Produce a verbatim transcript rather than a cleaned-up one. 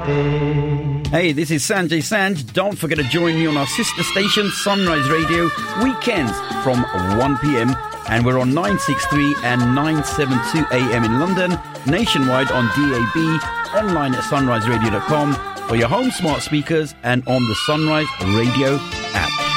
Hey, this is Sanjay Sanj. Don't forget to join me on our sister station, Sunrise Radio, weekends from one p.m. And we're on nine sixty-three and nine seventy-two A M in London, nationwide on D A B, online at sunrise radio dot com, for your home smart speakers and on the Sunrise Radio